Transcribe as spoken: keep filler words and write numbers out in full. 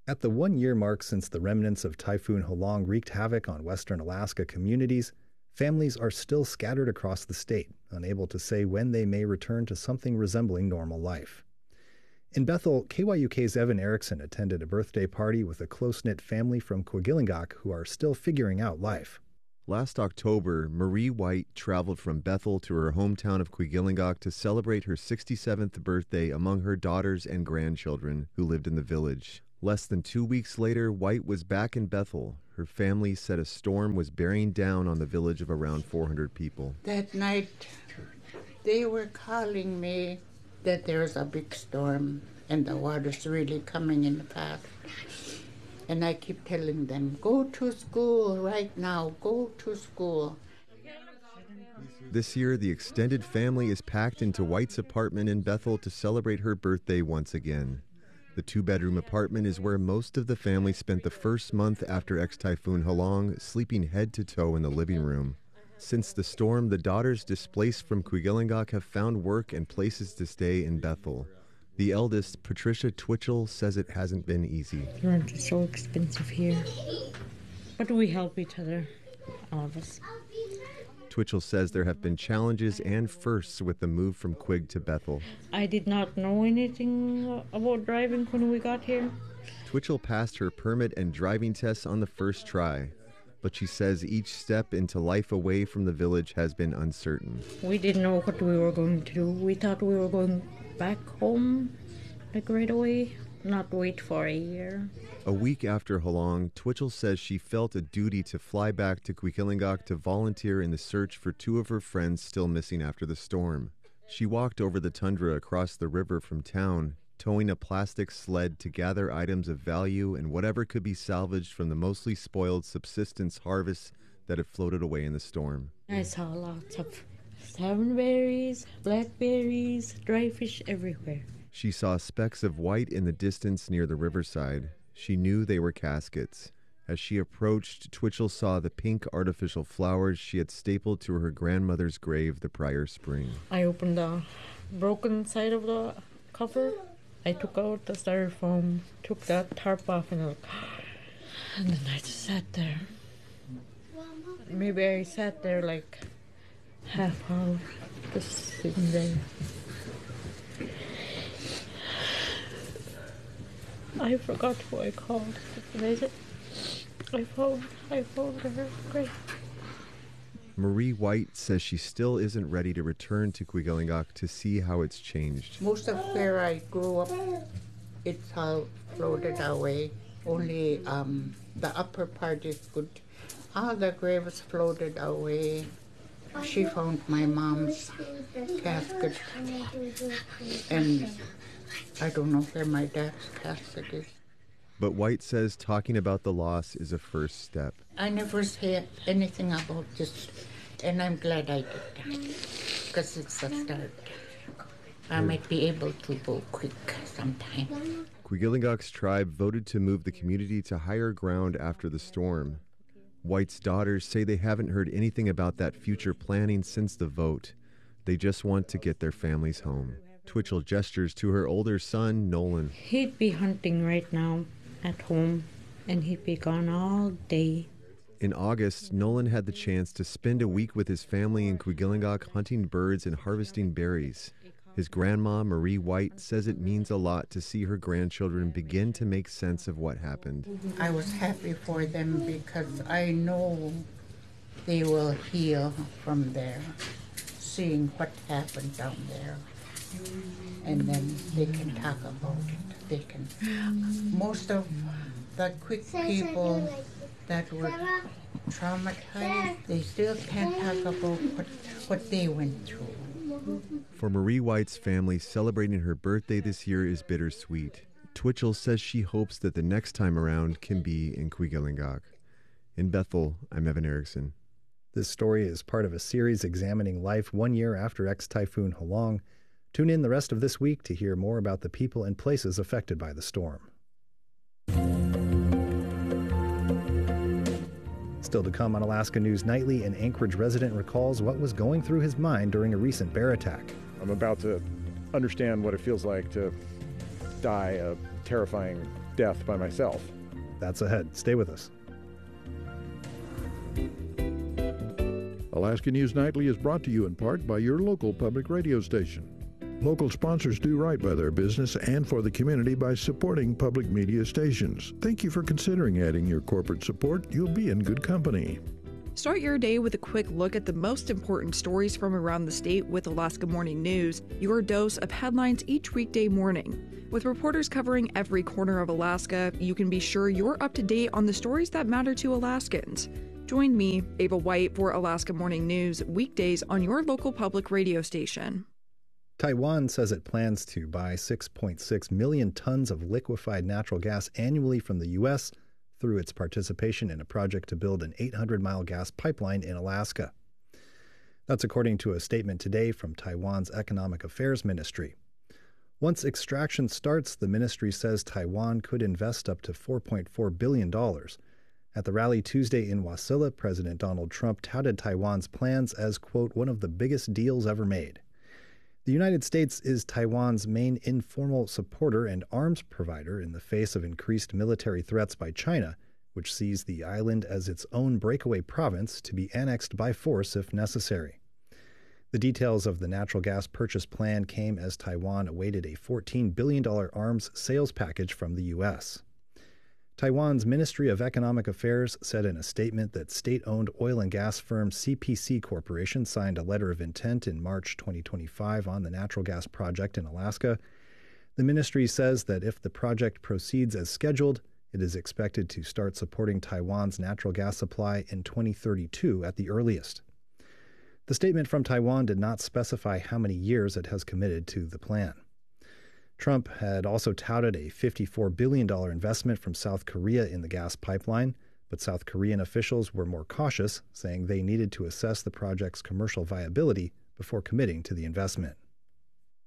At the one-year mark since the remnants of Typhoon Halong wreaked havoc on western Alaska communities, families are still scattered across the state, unable to say when they may return to something resembling normal life. In Bethel, K Y U K's Evan Erickson attended a birthday party with a close-knit family from Kwigillingak who are still figuring out life. Last October, Marie White traveled from Bethel to her hometown of Kwigillingak to celebrate her sixty-seventh birthday among her daughters and grandchildren who lived in the village. Less than two weeks later, White was back in Bethel. Her family said a storm was bearing down on the village of around four hundred people. That night, they were calling me that there's a big storm and the water's really coming in the path. And I keep telling them, go to school right now, go to school. This year, the extended family is packed into White's apartment in Bethel to celebrate her birthday once again. The two-bedroom apartment is where most of the family spent the first month after ex-Typhoon Halong, sleeping head to toe in the living room. Since the storm, the daughters displaced from Kwigillingak have found work and places to stay in Bethel. The eldest, Patricia Twitchell, says it hasn't been easy. Rent is so expensive here. But we help each other, all of us. Twitchell says there have been challenges and firsts with the move from Quig to Bethel. I did not know anything about driving when we got here. Twitchell passed her permit and driving tests on the first try, but she says each step into life away from the village has been uncertain. We didn't know what we were going to do. We thought we were going back home, like right away, not wait for a year. A week after Halong, Twitchell says she felt a duty to fly back to Kwigillingak to volunteer in the search for two of her friends still missing after the storm. She walked over the tundra across the river from town, towing a plastic sled to gather items of value and whatever could be salvaged from the mostly spoiled subsistence harvests that had floated away in the storm. I saw lots of salmonberries, blackberries, dry fish everywhere. She saw specks of white in the distance near the riverside. She knew they were caskets. As she approached, Twitchell saw the pink artificial flowers she had stapled to her grandmother's grave the prior spring. I opened the broken side of the cover. I took out the styrofoam, took that tarp off, and, I, and then I just sat there. Maybe I sat there like half hour, just sitting there. I forgot who I called. I said, I phoned, I phoned her. Great. Marie White says she still isn't ready to return to Kwigillingak to see how it's changed. Most of where I grew up, it's all floated away. Only um, the upper part is good. All the graves floated away. She found my mom's casket, and I don't know where my dad's casket is. But White says talking about the loss is a first step. I never said anything about this, and I'm glad I did that, because it's a start. I might be able to go quick sometime. Kwigillingak's tribe voted to move the community to higher ground after the storm. White's daughters say they haven't heard anything about that future planning since the vote. They just want to get their families home. Twitchell gestures to her older son, Nolan. He'd be hunting right now at home, and he'd be gone all day. In August, Nolan had the chance to spend a week with his family in Kwigillingak hunting birds and harvesting berries. His grandma, Marie White, says it means a lot to see her grandchildren begin to make sense of what happened. I was happy for them because I know they will heal from there, seeing what happened down there. And then they can talk about it. They can. Most of the quick people that were traumatized, they still can't talk about what, what they went through. For Marie White's family, celebrating her birthday this year is bittersweet. Twitchell says she hopes that the next time around can be in Kwigillingak. In Bethel, I'm Evan Erickson. This story is part of a series examining life one year after ex-Typhoon Halong. Tune in the rest of this week to hear more about the people and places affected by the storm. Still to come on Alaska News Nightly, an Anchorage resident recalls what was going through his mind during a recent bear attack. I'm about to understand what it feels like to die a terrifying death by myself. That's ahead. Stay with us. Alaska News Nightly is brought to you in part by your local public radio station. Local sponsors do right by their business and for the community by supporting public media stations. Thank you for considering adding your corporate support. You'll be in good company. Start your day with a quick look at the most important stories from around the state with Alaska Morning News, your dose of headlines each weekday morning. With reporters covering every corner of Alaska, you can be sure you're up to date on the stories that matter to Alaskans. Join me, Ava White, for Alaska Morning News, weekdays on your local public radio station. Taiwan says it plans to buy six point six million tons of liquefied natural gas annually from the U S through its participation in a project to build an eight hundred mile gas pipeline in Alaska. That's according to a statement today from Taiwan's Economic Affairs Ministry. Once extraction starts, the ministry says Taiwan could invest up to four point four billion dollars. At the rally Tuesday in Wasilla, President Donald Trump touted Taiwan's plans as, quote, one of the biggest deals ever made. The United States is Taiwan's main informal supporter and arms provider in the face of increased military threats by China, which sees the island as its own breakaway province to be annexed by force if necessary. The details of the natural gas purchase plan came as Taiwan awaited a fourteen billion dollars arms sales package from the U S. Taiwan's Ministry of Economic Affairs said in a statement that state-owned oil and gas firm C P C Corporation signed a letter of intent in March twenty twenty-five on the natural gas project in Alaska. The ministry says that if the project proceeds as scheduled, it is expected to start supporting Taiwan's natural gas supply in twenty thirty-two at the earliest. The statement from Taiwan did not specify how many years it has committed to the plan. Trump had also touted a fifty-four billion dollars investment from South Korea in the gas pipeline, but South Korean officials were more cautious, saying they needed to assess the project's commercial viability before committing to the investment.